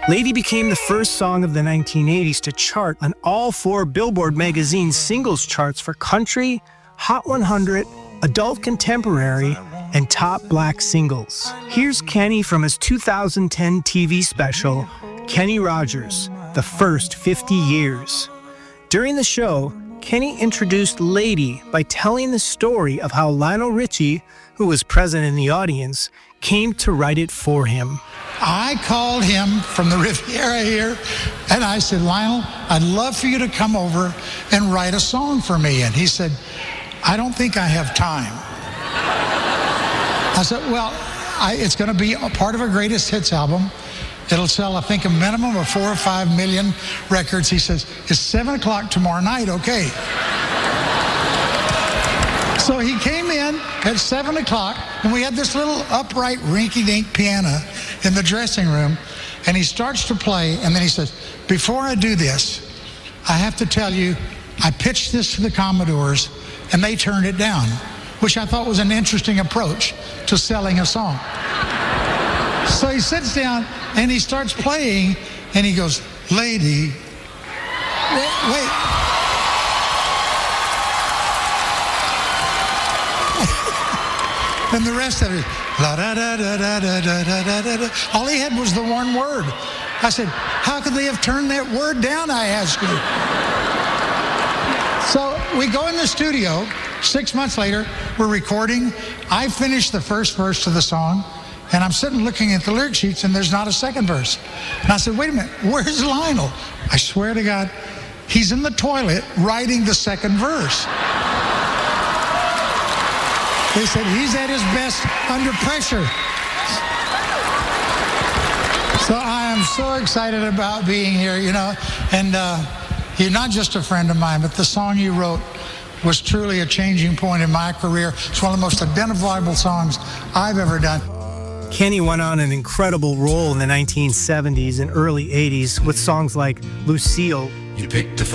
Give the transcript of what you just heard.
Lady became the first song of the 1980s to chart on all 4 Billboard magazine singles charts for country, Hot 100, adult contemporary, and top black singles. Here's Kenny from his 2010 TV special, Kenny Rogers, The First 50 Years. During the show, Kenny introduced Lady by telling the story of how Lionel Richie, who was present in the audience, came to write it for him. I called him from the Riviera here, and I said, Lionel, I'd love for you to come over and write a song for me. And he said, I don't think I have time. I said, well, it's going to be a part of a greatest hits album. It'll sell, I think, a minimum of 4 or 5 million records. He says, it's 7 o'clock tomorrow night, okay. So he came in at 7 o'clock, and we had this little upright rinky-dink piano in the dressing room, and he starts to play, and then he says, before I do this, I have to tell you, I pitched this to the Commodores, and they turned it down, which I thought was an interesting approach to selling a song. So he sits down, and he starts playing, and he goes, Lady, wait. And the rest of it, la da da da da da da da da da. All he had was the one word. I said, how could they have turned that word down, I asked you. So we go in the studio. 6 months later, we're recording. I finished the first verse to the song, and I'm sitting looking at the lyric sheets, and there's not a second verse. And I said, wait a minute, where's Lionel? I swear to God, he's in the toilet writing the second verse. They said he's at his best under pressure. So I am so excited about being here, you know. And you're not just a friend of mine, but the song you wrote was truly a changing point in my career. It's one of the most identifiable songs I've ever done. Kenny went on an incredible role in the 1970s and early 80s with songs like Lucille. You picked a